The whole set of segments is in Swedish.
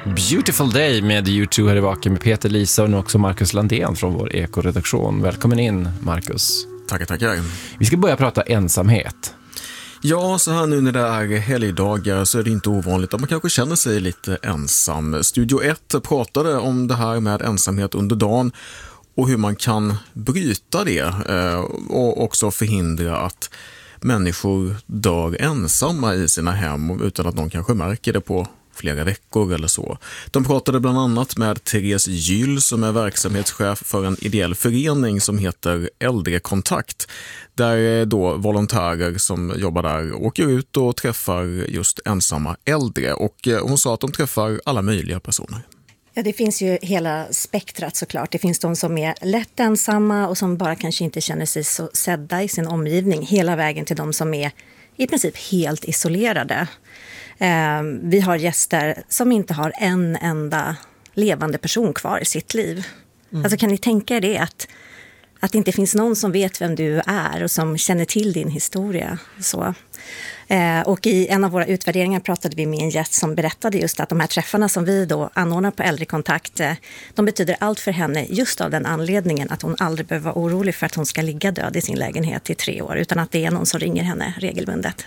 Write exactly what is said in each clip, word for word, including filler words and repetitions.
Beautiful Day med U två här i vaken med Peter, Lisa och nu också Marcus Landén från vår ekoredaktion. Välkommen in, Marcus. Tackar, tackar. Vi ska börja prata ensamhet. Ja, så här nu när det är helgdagar så är det inte ovanligt att man kanske känner sig lite ensam. Studio ett pratade om det här med ensamhet under dagen och hur man kan bryta det och också förhindra att människor dör ensamma i sina hem utan att någon kanske märker det på flera veckor eller så. De pratade bland annat med Therese Gyll som är verksamhetschef för en ideell förening som heter Äldrekontakt. Där då volontärer som jobbar där åker ut och träffar just ensamma äldre. Och hon sa att de träffar alla möjliga personer. Ja, det finns ju hela spektrat såklart. Det finns de som är lätt ensamma och som bara kanske inte känner sig så sedda i sin omgivning. Hela vägen till de som är i princip helt isolerade. Eh, vi har gäster som inte har en enda levande person kvar i sitt liv. Mm. Alltså kan ni tänka er det att, att det inte finns någon som vet vem du är och som känner till din historia. Så. Eh, och i en av våra utvärderingar pratade vi med en gäst som berättade just att de här träffarna som vi då anordnar på Äldrekontakt, eh, de betyder allt för henne just av den anledningen att hon aldrig behöver vara orolig för att hon ska ligga död i sin lägenhet i tre år utan att det är någon som ringer henne regelbundet.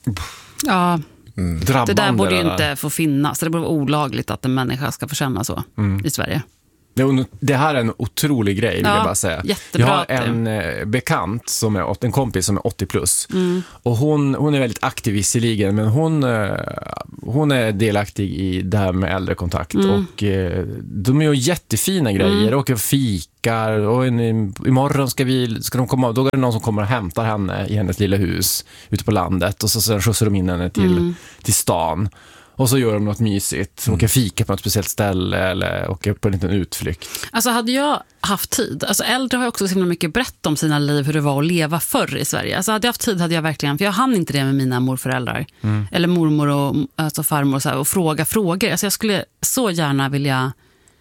Ja, Mm. det där borde ju där. inte få finnas. Det borde vara olagligt att en människa ska få känna så mm. i Sverige. Det här är en otrolig grej, vill ja, jag bara säga. Jättebra. Jag har en eh, bekant, som är en kompis som är åttio plus. Mm. Och hon, hon är väldigt aktiv visserligen, men hon, eh, hon är delaktig i det här med äldrekontakt. Mm. Och eh, de är ju jättefina grejer. Mm. Åker och fikar. Och en, imorgon ska, vi, ska de komma, då är det någon som kommer och hämtar henne i hennes lilla hus ute på landet. Och så sen skjutsar de in henne till, mm. till stan. Och så gör de något mysigt. Mm. Åker fika på något speciellt ställe eller åker på en liten utflykt. Alltså hade jag haft tid, alltså äldre har också så himla mycket berättat om sina liv, hur det var att leva förr i Sverige. Alltså hade jag haft tid hade jag verkligen, för jag hann inte det med mina morföräldrar. Mm. Eller mormor och alltså farmor och, så här, och fråga frågor. Alltså jag skulle så gärna vilja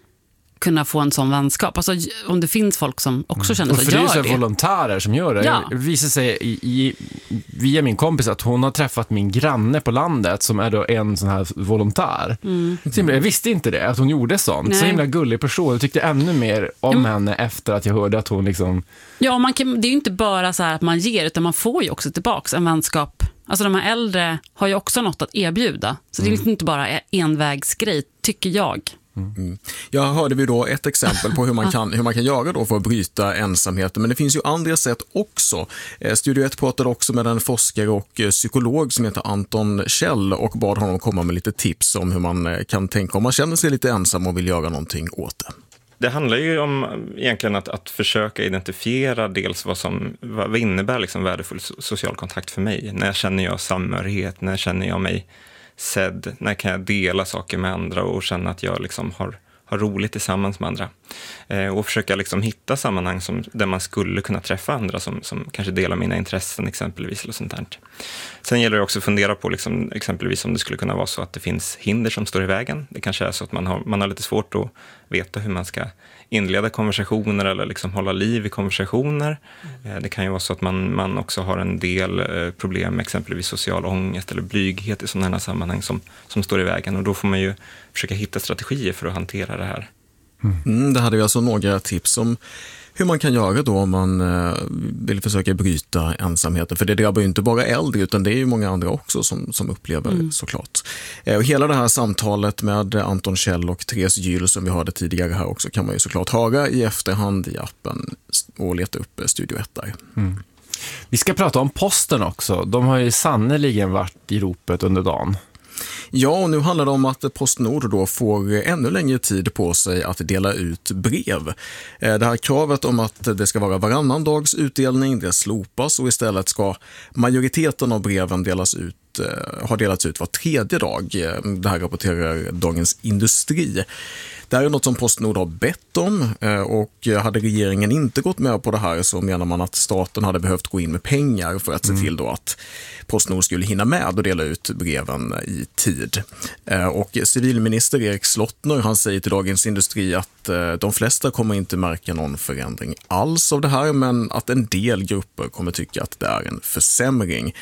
kunna få en sån vänskap. Alltså om det finns folk som också känner sig, och för gör det. Och det. volontärer som gör det. Ja. Det visar sig i, i, via min kompis att hon har träffat min granne på landet som är då en sån här volontär. Mm. Så jag visste inte det, att hon gjorde sånt. Nej. Så himla gullig person. Jag tyckte ännu mer om mm. henne efter att jag hörde att hon liksom... Ja, man kan, det är ju inte bara så här att man ger, utan man får ju också tillbaks en vänskap. Alltså de här äldre har ju också något att erbjuda. Så mm. det är liksom inte bara envägsgrej, tycker jag. Mm. Jag hörde vi då ett exempel på hur man kan, hur man kan göra då för att bryta ensamheten, men det finns ju andra sätt också. Studio ett pratade också med en forskare och psykolog som heter Anton Kjell och bad honom komma med lite tips om hur man kan tänka om man känner sig lite ensam och vill göra någonting åt det. Det handlar ju om egentligen att, att försöka identifiera dels vad som vad innebär liksom värdefull social kontakt för mig. När känner jag samhörighet, när känner jag mig sedd, när kan jag dela saker med andra och känna att jag liksom har, har roligt tillsammans med andra. Eh, och försöka liksom hitta sammanhang som, där man skulle kunna träffa andra som, som kanske delar mina intressen exempelvis. Eller sånt där. Sen gäller det också att fundera på liksom, exempelvis om det skulle kunna vara så att det finns hinder som står i vägen. Det kanske är så att man har, man har lite svårt att veta hur man ska inleda konversationer eller liksom hålla liv i konversationer. Mm. Det kan ju vara så att man, man också har en del problem med exempelvis social ångest eller blyghet i sådana här sammanhang som, som står i vägen. Och då får man ju försöka hitta strategier för att hantera det här. Mm. Mm, det hade vi alltså några tips om hur man kan göra då om man eh, vill försöka bryta ensamheten. För det drabbar ju inte bara äldre utan det är ju många andra också som, som upplever mm. såklart. Eh, och hela det här samtalet med Anton Kjell och Therese Gyll som vi hörde tidigare här också kan man ju såklart höra i efterhand i appen och leta upp Studio ett där. Mm. Vi ska prata om posten också. De har ju sannoliken varit i ropet under dagen. Ja, och nu handlar det om att PostNord då får ännu längre tid på sig att dela ut brev. Det här kravet om att det ska vara varannan dags utdelning, det slopas och istället ska majoriteten av breven delas ut, har delats ut var tredje dag. Det här rapporterar Dagens Industri. Det här är något som PostNord har bett om och hade regeringen inte gått med på det här så menar man att staten hade behövt gå in med pengar för att se till då att PostNord skulle hinna med och dela ut breven i tid. Och civilminister Erik Slottner han säger till Dagens Industri att de flesta kommer inte märka någon förändring alls av det här men att en del grupper kommer tycka att det är en försämring.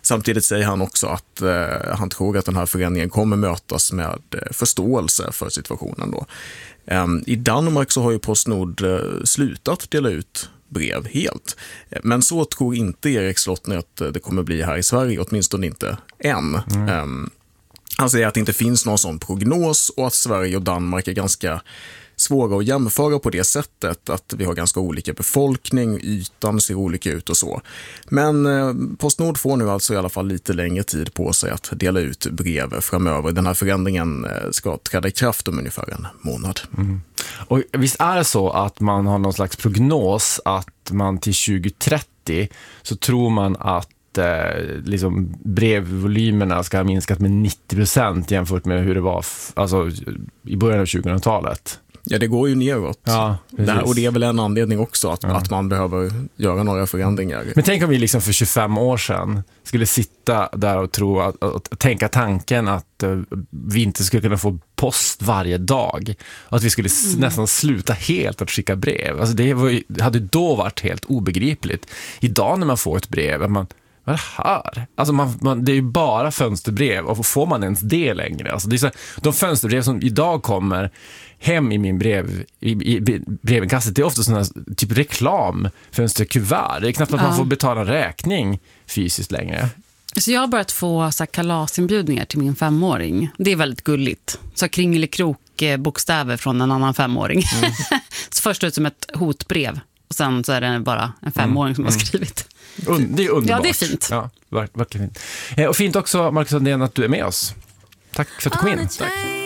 Samtidigt säger han också att eh, han tror att den här förändringen kommer mötas med eh, förståelse för situationen då. Eh, I Danmark så har ju PostNord eh, slutat dela ut brev helt. Men så tror inte Erik Slottner att det kommer bli här i Sverige, åtminstone inte än. Mm. Um, han säger att det inte finns någon sån prognos och att Sverige och Danmark är ganska svåra att jämföra på det sättet, att vi har ganska olika befolkning, ytan ser olika ut och så. Men eh, PostNord får nu alltså i alla fall lite längre tid på sig att dela ut brev framöver. Den här förändringen eh, ska träda i kraft om ungefär en månad. Mm. Och visst är det så att man har någon slags prognos att man till tjugo trettio så tror man att liksom brevvolymerna ska ha minskat med nittio procent jämfört med hur det var f- alltså, i början av tjugohundratalet. Ja, det går ju neråt. Ja, det, och det är väl en anledning också att, ja. att man behöver göra några förändringar. Men tänk om vi liksom för tjugofem år sedan skulle sitta där och tro att, att, att tänka tanken att uh, vi inte skulle kunna få post varje dag. Och att vi skulle mm. nästan sluta helt att skicka brev. Alltså det var ju, hade då varit helt obegripligt. Idag när man får ett brev, man vad är det här? Alltså man, man, det är ju bara fönsterbrev och får man ens det längre? Alltså det är så, de fönsterbrev som idag kommer hem i min brev i, i brevinkastet, det är ofta sådana typ reklam fönsterkuvert. Det är knappt att ja. man får betala en räkning fysiskt längre. Så jag har börjat få så här, kalasinbjudningar till min femåring. Det är väldigt gulligt. Så kringelikrok eh, bokstäver från en annan femåring. Mm. Så först ut som ett hotbrev och sen så är det bara en femåring mm. som har skrivit. Un- det är underbart. Ja, det är fint. Ja, verkligen fint. Eh, och fint också, Marcus Sandén, att du är med oss. Tack för att du kom in. Tack.